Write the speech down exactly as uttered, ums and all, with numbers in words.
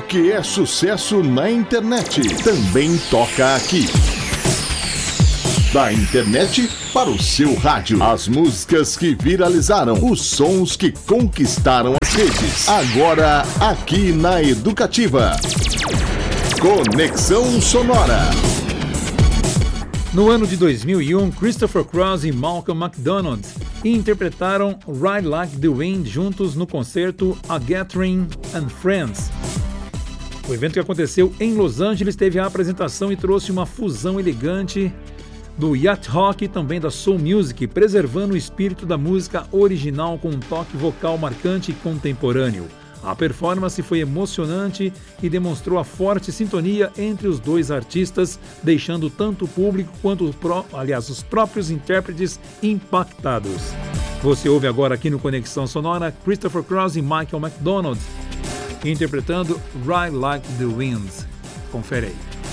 que é sucesso na internet também toca aqui. Da internet para o seu rádio. As músicas que viralizaram, os sons que conquistaram as redes. Agora, aqui na Educativa. Conexão Sonora. No ano de dois mil e um, Christopher Cross e Malcolm McDonald interpretaram Ride Like the Wind juntos no concerto A Gathering and Friends. O evento que aconteceu em Los Angeles teve a apresentação e trouxe uma fusão elegante do yacht rock e também da soul music, preservando o espírito da música original com um toque vocal marcante e contemporâneo. A performance foi emocionante e demonstrou a forte sintonia entre os dois artistas, deixando tanto o público quanto, o pró- aliás, os próprios intérpretes impactados. Você ouve agora aqui no Conexão Sonora Christopher Cross e Michael McDonald interpretando Ride Like the Wind. Confere aí.